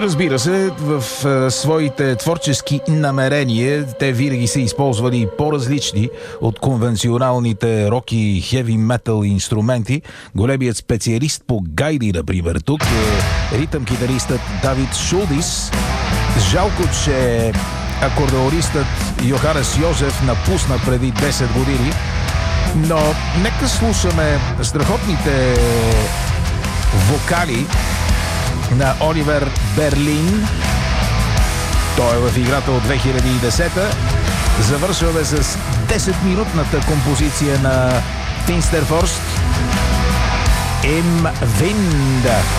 Разбира се, в своите творчески намерения те винаги са използвали по-различни от конвенционалните рок и хеви метал инструменти. Големият специалист по гайди, например, тук е ритъм-китаристът Давид Шулдис. Жалко, че акордеонистът Йоханес Йозеф напусна преди 10 години, но нека слушаме страхотните вокали на Оливер Берлин. Той е в играта от 2010-та. Завършваме с 10-минутната композиция на Finsterforst Im Wind.